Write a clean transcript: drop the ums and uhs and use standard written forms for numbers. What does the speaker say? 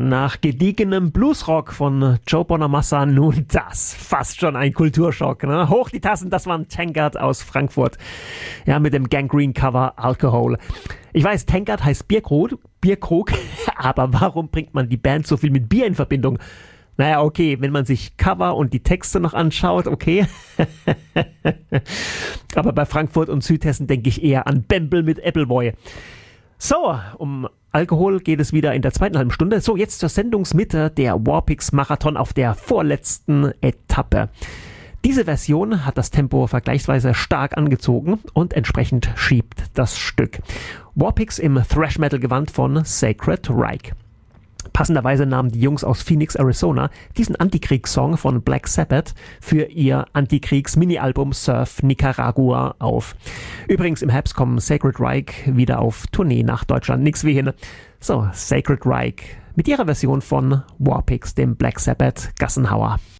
Nach gediegenem Bluesrock von Joe Bonamassa nun das. Fast schon ein Kulturschock, ne? Hoch die Tassen, das war ein Tankard aus Frankfurt. Ja, mit dem Gangrene-Cover Alcohol. Ich weiß, Tankard heißt Bierkrug, aber warum bringt man die Band so viel mit Bier in Verbindung? Naja, okay, wenn man sich Cover und die Texte noch anschaut, okay. Aber bei Frankfurt und Südhessen denke ich eher an Bembel mit Appleboy. So, um Alkohol geht es wieder in der zweiten halben Stunde. So, jetzt zur Sendungsmitte, der Warpix Marathon auf der vorletzten Etappe. Diese Version hat das Tempo vergleichsweise stark angezogen und entsprechend schiebt das Stück. Warpix im Thrash-Metal-Gewand von Sacred Reich. Passenderweise nahmen die Jungs aus Phoenix, Arizona, diesen Antikriegssong von Black Sabbath für ihr Antikriegs-Mini-Album Surf Nicaragua auf. Übrigens im Herbst kommen Sacred Reich wieder auf Tournee nach Deutschland. Nix wie hin. So, Sacred Reich mit ihrer Version von Warpix, dem Black Sabbath Gassenhauer.